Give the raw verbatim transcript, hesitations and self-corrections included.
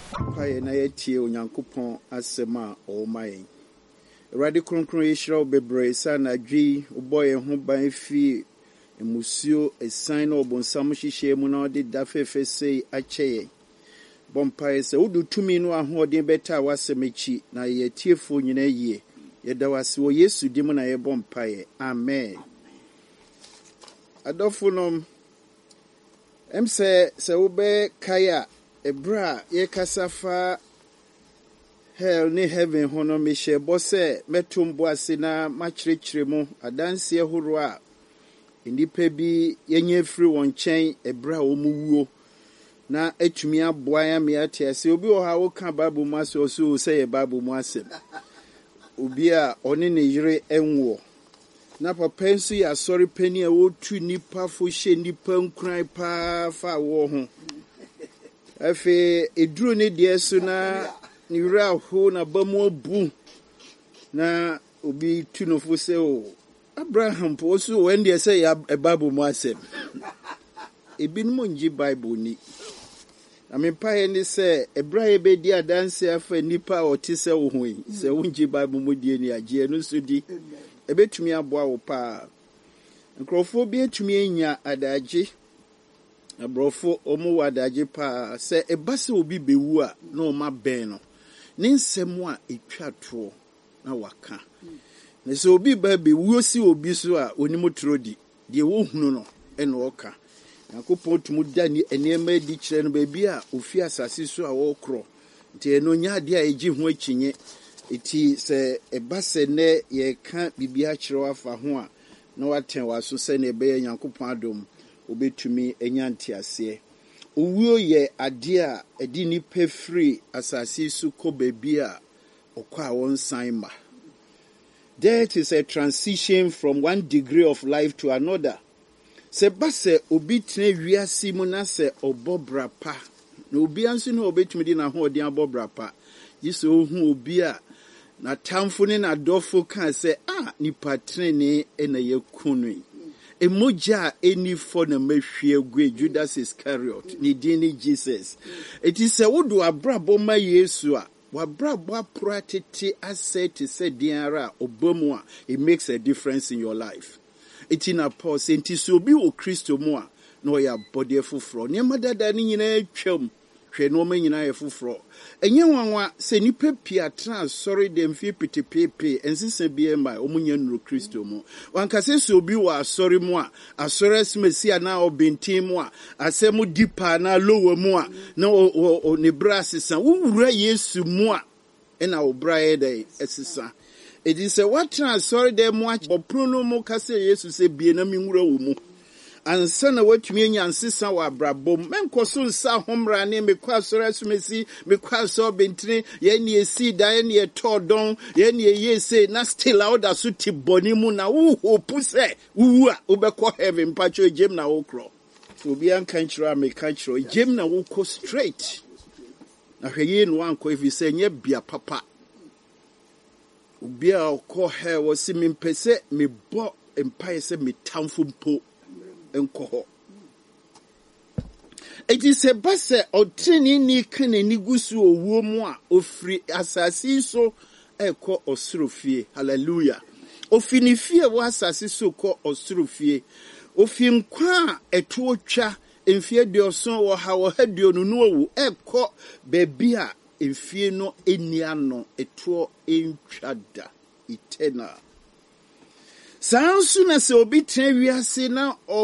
Paye na yetie Onyankopɔn asɛm a ɔwɔ yen. Awurade kronkron yɛhyira wo bebree sa na dwi wobɔ yɛn ho ban fi emusuo esan na ɔbonsam hyehyɛ mu na ɔde da fɛfɛ sei akyɛ yɛn. Bompae sɛ wodu tumi no ahoɔden bɛta wasɛm akyi na yɛtiefo nyina yie. Yɛda wase wɔ Yesu dim na yɛbɔ mpae. Amen. Adɔfo nom em sɛ sɛ wobɛ kaya ebra yɛkasa fa hell ne heaven ho no mehyɛ bɔ sɛ mɛtom bo ase na makyerɛkyerɛ mu adanse ahorow a nnipa bi yɛnyɛ firi wɔn nkyɛn ebra a wɔn wuo na atumi aboa ya me ate ase obi wɔ ha woka Bible mu ase ɔso sɛ yɛ Bible mu asɛm obi a ɔne ne yere enwo na papa nso yɛ asɔre pani a wotu nipa fo hye nipa nkran paa fa wɔ ho afi eduru ne deɛ so na ne wura ho na bamu abu na obi tu no fo sɛ o Abraham po so when they say ya Bible mu asɛm ebi no ngi Bible ni na me pa ye ni sɛ Abraham be di adanse afa nipa ɔte sɛ wo ho yi sɛ wo ngi Bible mu die ni agye no so di ebetumi aboa wo pa nkrofo bi etumi anya adagye abrofo omo wadagye pa sɛ eba sɛ obi bewu a na o ma bɛn no ne nsɛm a etwa to na waka na sɛ obi ba bewu si obi so a onimu trodi de wo hunu no ɛna ɔka Yakopɔn tumu da ni enema di kyerɛ no baabi a ofi asase so a wɔkro nti eno nya ade a egye ho akyinye eti sɛ eba sɛ ne yɛka bibia kyerɛ afa ho a na waten waso sɛ ne ɛbɛyɛ Yakopɔn adom obetumi enya ntiase owuo yɛ ade a edi ni pefri asase so kɔ baabi a ɔkɔ a wɔn san ma. Death is a transition from one degree of life to another. Se base obi tene wiase mu na se obobra pa. Na obi anso na obetumi di na ho odi abobra pa. Yise ohu obi a na tamfo ne na dofo kan se ah nipa trene e na yakunu. Emoja eni for na mahwie gwe Judas Iscariot ni dini Jesus. It is a wodo abrabo ma Yesu a wabrabo apratete asset se diara obomwa. It makes a difference in your life. It in a pause enti so obi wo Kristo mu a no ya body fufro. Ne madada ni nyina atwam hwe no ma nyina ye fufro. Enye wanwa se nipa pia trans sorry dem fi pitipepe ensisa bia mai omunya nuru Kristo mu. Wankase so obi wa sorry mu a asore smesi na obintin mu a asemu dipa na lower mu a na o ne brasisa wura Yesu mu a ena obra ye dai esisa. It is a what sorry them watch but prono mo kase Yesu se bie na minwura wo mu ansa na watumi anya ansesa wa brabom menko so nsa homra ne mekwa sora sumesi mekwa so bentine ye ne esi da ye ne todon ye ne ye se na still out da so ti boni mu na wo hopu se wu a obekọ heaven pacho jem na wo kro so bi an kan kiro ameka kiro jem na wo ko straight na hweye no anko efi se nye bia papa obi a okọ he wo si me mpese me bo empire se me tamfo mpo enko. It is a base or training ni can any gusu or woman or free assassin so eko or surufie. Hallelujah. Ofini fear was assassin so called or surufie. Ofim qua a torcha in fear de son or how head you know eko bebia in fear no eniano a tour in chada eternal. Sounds soon as obi ten we are saying now or